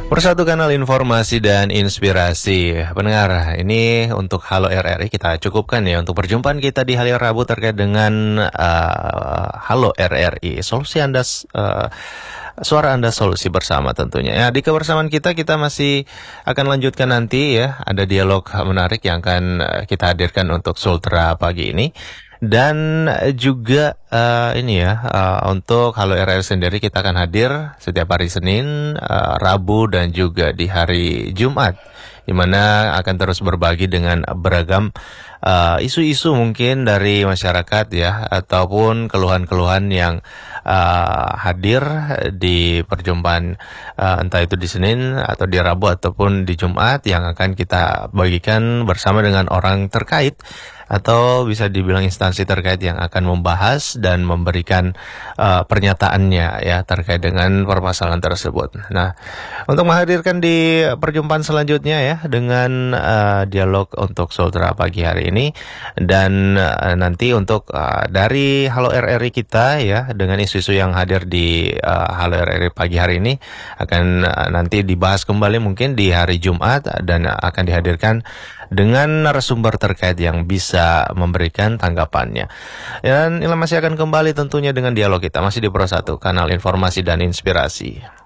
Persatu kanal informasi dan inspirasi. Pendengar, ini untuk Halo RRI kita cukupkan ya untuk perjumpaan kita di hari Rabu terkait dengan Halo RRI. Solusi Anda, suara Anda solusi bersama tentunya. Ya, di kebersamaan kita masih akan lanjutkan nanti ya. Ada dialog menarik yang akan kita hadirkan untuk Sultra pagi ini. Dan juga untuk Halo RR sendiri kita akan hadir setiap hari Senin, Rabu dan juga di hari Jumat, di mana akan terus berbagi dengan beragam isu-isu mungkin dari masyarakat ya, ataupun keluhan-keluhan yang hadir di perjumpaan entah itu di Senin atau di Rabu ataupun di Jumat yang akan kita bagikan bersama dengan orang terkait atau bisa dibilang instansi terkait yang akan membahas dan memberikan pernyataannya ya terkait dengan permasalahan tersebut. Nah, untuk menghadirkan di perjumpaan selanjutnya ya dengan dialog untuk Sultra pagi hari ini, dan nanti untuk dari Halo RRI kita ya dengan isu-isu yang hadir di Halo RRI pagi hari ini akan nanti dibahas kembali mungkin di hari Jumat dan akan dihadirkan dengan narasumber terkait yang bisa memberikan tanggapannya. Dan Ilham masih akan kembali tentunya dengan dialog kita masih di Pro 1 kanal informasi dan inspirasi.